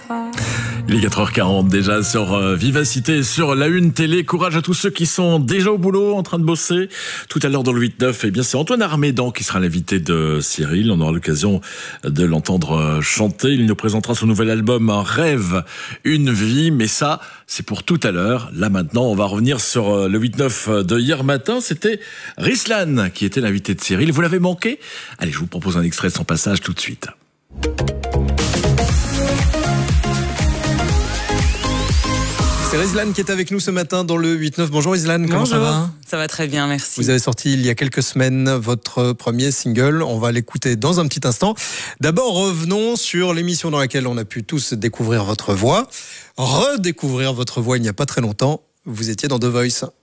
Il est 4h40 déjà sur Vivacité, sur la Une télé. Courage à tous ceux qui sont déjà au boulot, en train de bosser. Tout à l'heure dans le 8-9, eh bien c'est Antoine Armédan qui sera l'invité de Cyril. On aura l'occasion de l'entendre chanter. Il nous présentera son nouvel album, Un rêve, une vie. Mais ça, c'est pour tout à l'heure. Là maintenant, on va revenir sur le 8-9 de hier matin. C'était Rislan qui était l'invité de Cyril. Vous l'avez manqué? Allez, je vous propose un extrait de son passage tout de suite. C'est Rislan qui est avec nous ce matin dans le 8-9. Bonjour Rislan, comment ça va? Ça va très bien, merci. Vous avez sorti il y a quelques semaines votre premier single. On va l'écouter dans un petit instant. D'abord, revenons sur l'émission dans laquelle on a pu tous découvrir votre voix. Redécouvrir votre voix il n'y a pas très longtemps. Vous étiez dans The Voice.